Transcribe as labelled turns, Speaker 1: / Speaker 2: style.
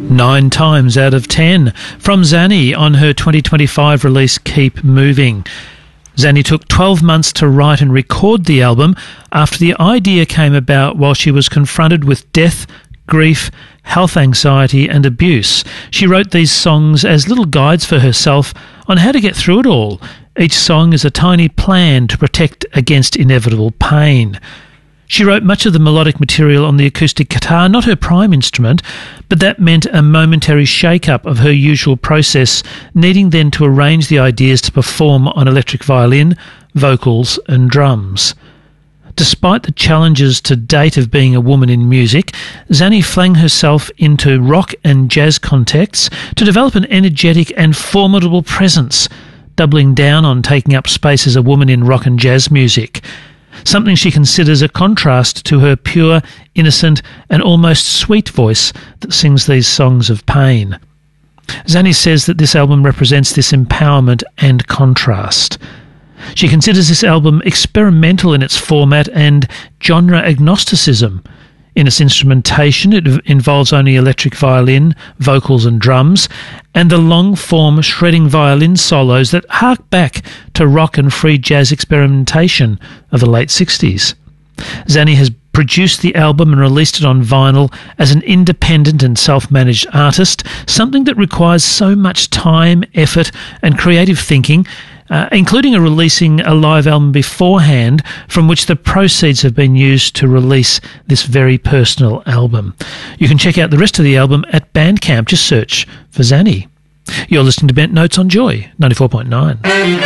Speaker 1: 9 times out of 10 from Zanny on her 2025 release Keep Moving. Zanny took 12 months to write and record the album after the idea came about while she was confronted with death, grief, health anxiety and abuse. She wrote these songs as little guides for herself on how to get through it all. Each song is a tiny plan to protect against inevitable pain. She wrote much of the melodic material on the acoustic guitar, not her prime instrument, but that meant a momentary shake-up of her usual process, needing then to arrange the ideas to perform on electric violin, vocals and drums. Despite the challenges to date of being a woman in music, Zanny flung herself into rock and jazz contexts to develop an energetic and formidable presence, doubling down on taking up space as a woman in rock and jazz music, something she considers a contrast to her pure, innocent and almost sweet voice that sings these songs of pain. Zanny says that this album represents this empowerment and contrast. She considers this album experimental in its format and genre agnosticism. In its instrumentation, it involves only electric violin, vocals and drums, and the long-form shredding violin solos that hark back to rock and free jazz experimentation of the late 60s. Zanny has produced the album and released it on vinyl as an independent and self-managed artist, something that requires so much time, effort and creative thinking, including releasing a live album beforehand from which the proceeds have been used to release this very personal album. You can check out the rest of the album at Bandcamp. Just search for Zanny. You're listening to Bent Notes on Joy 94.9.